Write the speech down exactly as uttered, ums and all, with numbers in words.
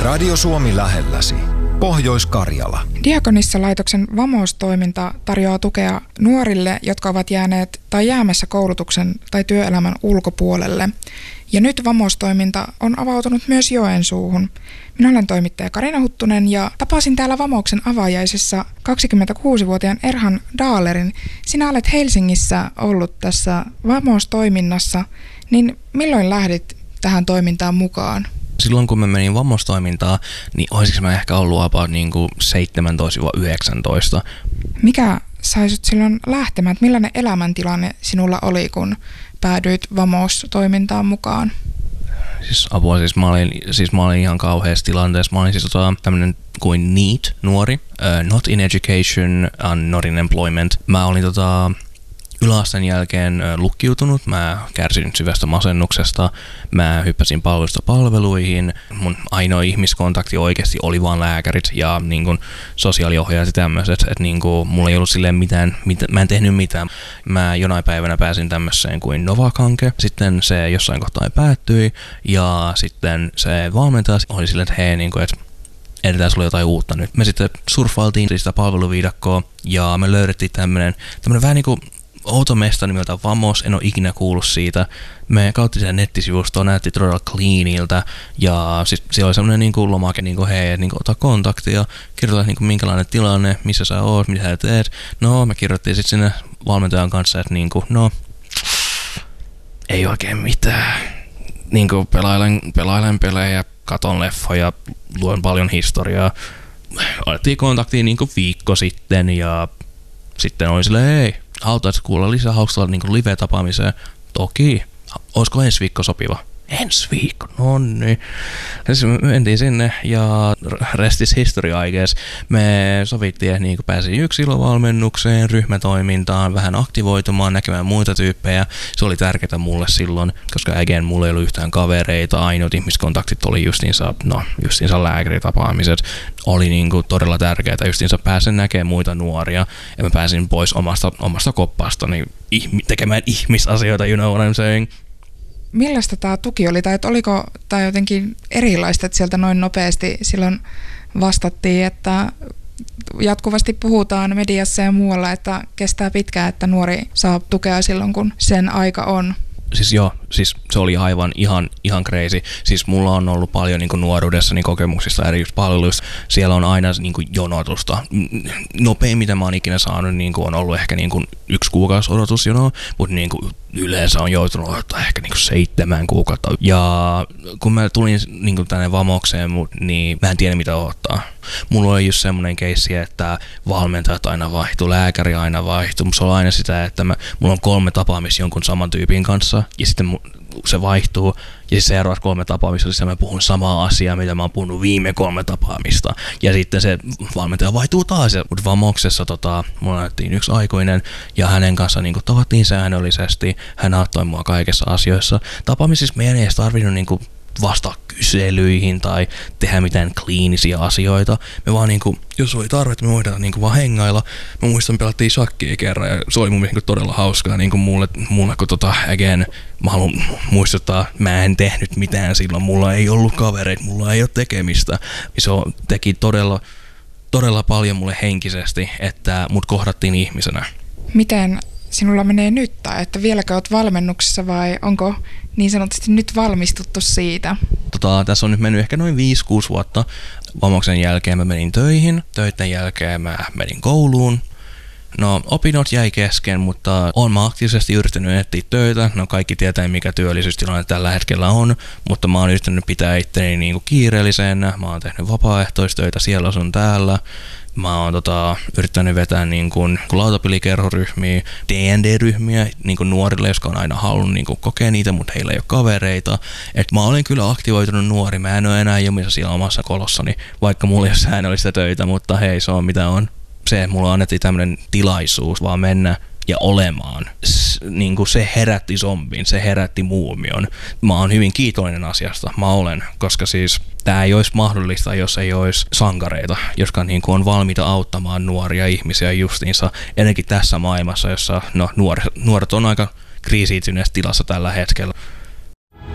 Radio Suomi lähelläsi. Pohjois-Karjala. Diakonissa-laitoksen Vamos-toiminta tarjoaa tukea nuorille, jotka ovat jääneet tai jäämässä koulutuksen tai työelämän ulkopuolelle. Ja nyt Vamos-toiminta on avautunut myös Joensuuhun. Minä olen toimittaja Karina Huttunen ja tapasin täällä Vamoksen avajaisissa kaksikymmentäkuusivuotiaan Erhan Daalerin. Sinä olet Helsingissä ollut tässä Vamos-toiminnassa, niin milloin lähdit tähän toimintaan mukaan? Silloin kun mä menin Vamos-toimintaan, niin olisiko mä ehkä ollut about niin kuin seitsemäntoista yhdeksäntoista. Mikä sai sut silloin lähtemään? Millainen elämäntilanne sinulla oli, kun päädyit Vamos-toimintaan mukaan? Siis apua, siis mä olin, siis mä olin ihan kauheassa tilanteessa. Mä olin siis tota, tämmönen kuin NEET, nuori, uh, not in education and not in employment. Mä olin tota... Yläasteen jälkeen lukkiutunut, mä kärsin syvästä masennuksesta, mä hyppäsin palvelusta palveluihin, mun ainoa ihmiskontakti oikeasti oli vaan lääkärit ja niin kun, sosiaaliohjaajat ja tämmöiset, että niin kun, mulla ei ollut silleen mitään, mit, mä en tehnyt mitään. Mä jonain päivänä pääsin tämmöiseen kuin Novak-hanke, sitten se jossain kohtaa päättyi ja sitten se valmentaja oli silleen, että hei, niin kun, että edetään sulle jotain uutta nyt. Me sitten surffailtiin sitä palveluviidakkoa ja me löydettiin tämmönen, tämmönen vähän niinku outo mesta nimeltä Vamos, en ole ikinä kuullut siitä. Me kautta sen nettisivustoa, näytti todella cleaniltä ja siis siellä oli semmoinen niinku lomake, niinku hei, niinku ota kontaktia, kirjoita niinku minkälainen tilanne, missä sä oot, mitä sä teet. No, me kirjoittiin sitten sinne valmentajan kanssa, että niinku, no, ei oikein mitään. Niinku pelailen, pelailen pelejä, katon leffoja, luen paljon historiaa. Otettiin kontaktiin niinku viikko sitten ja sitten oli silleen, hei, haluatko kuulla lisää, haluatko niin live-tapaamiseen? Toki. Olisiko ensi viikko sopiva? Ensi viikko, no niin. Me mentiin sinne ja rest is history, I guess. Me sovittiin, että niin pääsin yksilövalmennukseen, ryhmätoimintaan, vähän aktivoitumaan, näkemään muita tyyppejä. Se oli tärkeää mulle silloin, koska again, mulla ei ollut yhtään kavereita, ainoat ihmiskontaktit oli justiinsa, no, justiinsa lääkäritapaamiset. Oli niin kuin todella tärkeää, justiinsa pääsen näkemään muita nuoria ja mä pääsin pois omasta, omasta koppastani tekemään ihmisasioita, you know what I'm saying? Millaista tämä tuki oli, tai että oliko tämä jotenkin erilaista, että sieltä noin nopeasti silloin vastattiin, että jatkuvasti puhutaan mediassa ja muualla, että kestää pitkään, että nuori saa tukea silloin, kun sen aika on? Siis joo, siis se oli aivan ihan, ihan crazy. Siis mulla on ollut paljon niin kuin nuoruudessani kokemuksista eri palveluista. Siellä on aina niin kuin jonotusta. Nopein, mitä mä oon ikinä saanut, niin kuin on ollut ehkä niin kuin yksi kuukausi odotusjono, mutta niin kuin yleensä on joutunut odottaa ehkä niin kuin seitsemän kuukautta. Ja kun mä tulin niin kuin tänne Vamokseen, niin mä en tiedä mitä odottaa. Mulla oli just semmoinen keissi, että valmentajat aina vaihtuu, lääkäri aina vaihtuu. Se on aina sitä, että mä, mulla on kolme tapaamista jonkun saman tyypin kanssa ja sitten se vaihtuu ja se seuraavat kolme tapaamista, siis mä puhun samaa asiaa, mitä mä oon puhunut viime kolme tapaamista. Ja sitten se valmentaja vaihtuu taas. Mutta Vamoksessa tota, mulla näyttiin yksi aikuinen ja hänen kanssa niin tavattiin säännöllisesti. Hän auttoi mua kaikessa asioissa. Tapaamisissa meidän ei edes tarvinnut niin kuin vastaa kyselyihin tai tehdä mitään kliinisiä asioita. Me vaan niinku, jos oli tarvetta, me voidaan niinku vaan hengailla. Mä muistan, me pelattiin shakkia kerran ja se oli mun mielestä todella hauskaa niinku mulle, mulle kun tota, again, mä haluan muistuttaa, mä en tehnyt mitään silloin, mulla ei ollut kavereita, mulla ei ole tekemistä. Se teki todella, todella paljon mulle henkisesti, että mut kohdattiin ihmisenä. Miten sinulla menee nyt, tai että vieläkö olet valmennuksessa vai onko niin sanotusti nyt valmistuttu siitä? Tota, tässä on nyt mennyt ehkä noin viisi kuusi vuotta. Vamoksen jälkeen mä menin töihin, töiden jälkeen mä menin kouluun. No, opinnot jäi kesken, mutta oon mä aktiivisesti yrittänyt etsiä töitä. No, kaikki tietää, mikä työllisyystilanne tällä hetkellä on, mutta mä oon yrittänyt pitää itteni niinku kiireellisenä. Mä oon tehnyt vapaaehtoistöitä siellä sun täällä. Mä oon tota, yrittänyt vetää niin kuin lautapelikerhoryhmiä, D and D-ryhmiä niin kuin nuorille, jotka on aina halunnut niin kuin kokea niitä, mutta heillä ei ole kavereita. Et mä olen kyllä aktivoitunut nuori, mä en ole enää jomissa siellä omassa kolossani, vaikka mulla ei ole säännöllistä töitä, mutta hei, se on mitä on. Se, mulla annettiin tämmönen tilaisuus vaan mennä ja olemaan. S- niin kuin se herätti zombin, se herätti muumion. Mä oon hyvin kiitollinen asiasta, mä olen, koska siis tää ei olisi mahdollista, jos ei olisi sankareita, jotka niin kuin on valmiita auttamaan nuoria ihmisiä justiinsa, ennenkin tässä maailmassa, jossa no, nuoret, nuoret on aika kriisiytyneessä tilassa tällä hetkellä.